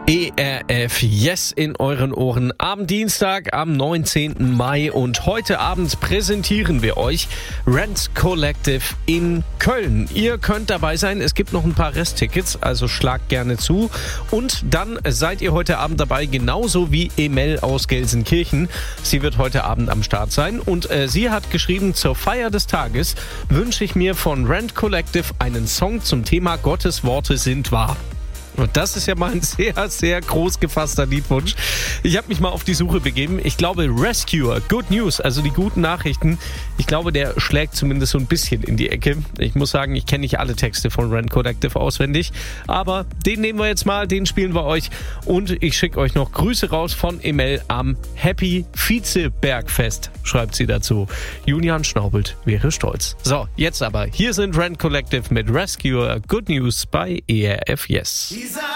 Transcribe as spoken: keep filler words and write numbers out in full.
E R F Yes in euren Ohren am Dienstag, am neunzehnten Mai, und heute Abend präsentieren wir euch Rent Collective in Köln. Ihr könnt dabei sein, es gibt noch ein paar Resttickets, also schlagt gerne zu, und dann seid ihr heute Abend dabei, genauso wie Emel aus Gelsenkirchen. Sie wird heute Abend am Start sein und äh, sie hat geschrieben: zur Feier des Tages wünsche ich mir von Rent Collective einen Song zum Thema Gottes Worte sind wahr. Und das ist ja mal ein sehr, sehr groß gefasster Liedwunsch. Ich habe mich mal auf die Suche begeben. Ich glaube, Rescuer, Good News, also die guten Nachrichten, ich glaube, der schlägt zumindest so ein bisschen in die Ecke. Ich muss sagen, ich kenne nicht alle Texte von Rent Collective auswendig, aber den nehmen wir jetzt mal, den spielen wir euch, und ich schicke euch noch Grüße raus von Emel am Happy Vizebergfest, schreibt sie dazu. Julian Schnaubelt wäre stolz. So, jetzt aber, hier sind Rent Collective mit Rescuer, Good News bei E R F Yes.